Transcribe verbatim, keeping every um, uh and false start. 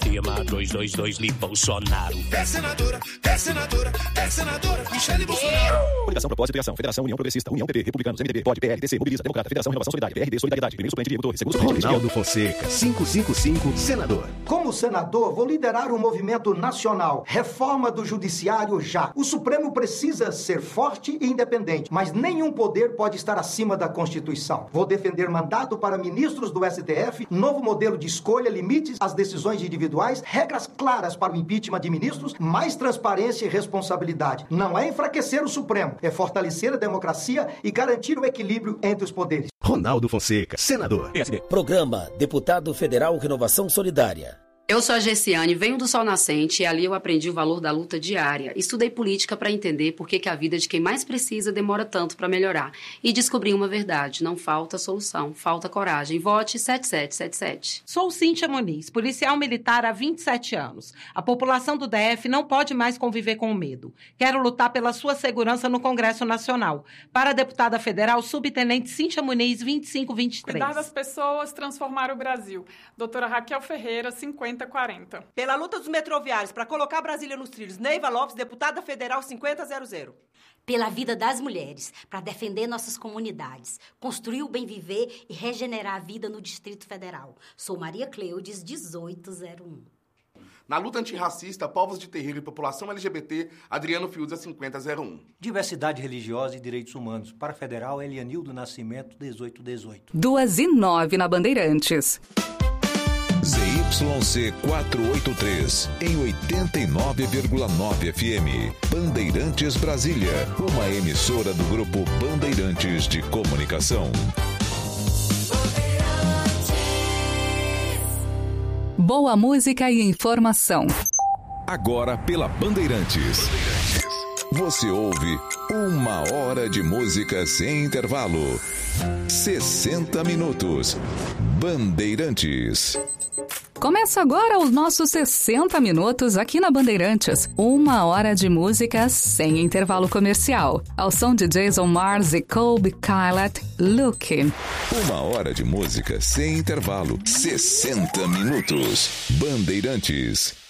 Dilma, dois dois dois, li Bolsonaro. É senadora, é senadora, é senadora, Michele Bolsonaro. Coligação, propósito, criação, Federação, União Progressista, União P P, Republicanos, M D B, P O D, P L, D C, Mobiliza, Democrata, Federação, Renovação Solidária, P R D, Solidariedade, primeiro suplente, Diego Torres, segundo suplente, Ronaldo Fonseca, quinhentos e cinquenta e cinco, senador. Como senador, vou liderar um movimento nacional. Reforma do judiciário já. O Supremo precisa ser forte e independente, mas nenhum poder pode estar acima da Constituição. Vou defender mandato para ministros do S T F, novo modelo de escolha, limites às decisões individuais, regras claras para o impeachment de ministros, mais transparência e responsabilidade. Não é enfraquecer o Supremo, é fortalecer a democracia e garantir o equilíbrio entre os poderes. Ronaldo Fonseca, senador. Programa Deputado Federal Renovação Solidária. Eu sou a Gessiane, venho do Sol Nascente e ali eu aprendi o valor da luta diária. Estudei política para entender por que que a vida de quem mais precisa demora tanto para melhorar. E descobri uma verdade, não falta solução, falta coragem. Vote sete sete sete sete. Sou Cíntia Muniz, policial militar há vinte e sete anos. A população do D F não pode mais conviver com o medo. Quero lutar pela sua segurança no Congresso Nacional. Para a deputada federal, subtenente Cíntia Muniz, vinte e cinco vinte e três. Cuidar das pessoas, transformar o Brasil. Doutora Raquel Ferreira, cinquenta quarenta. Pela luta dos metroviários para colocar Brasília nos trilhos, Neiva Lopes, deputada federal cinquenta zero zero. Pela vida das mulheres, para defender nossas comunidades, construir o bem viver e regenerar a vida no Distrito Federal. Sou Maria Cleudes, dezoito zero um. Na luta antirracista, povos de terreiro e população L G B T, Adriano Fiuza, cinquenta zero um. Diversidade religiosa e direitos humanos. Para a Federal, Elianildo Nascimento, dezoito dezoito. duas e nove na Bandeirantes. Z Y C quatrocentos e oitenta e três, em oitenta e nove vírgula nove F M. Bandeirantes Brasília, uma emissora do Grupo Bandeirantes de Comunicação. Boa música e informação. Agora pela Bandeirantes. Você ouve uma hora de música sem intervalo. sessenta minutos. Bandeirantes. Começa agora os nossos sessenta minutos aqui na Bandeirantes. Uma hora de música sem intervalo comercial. Ao som de Jason Mars e Colby Kylat, Look. Uma hora de música sem intervalo. sessenta minutos. Bandeirantes.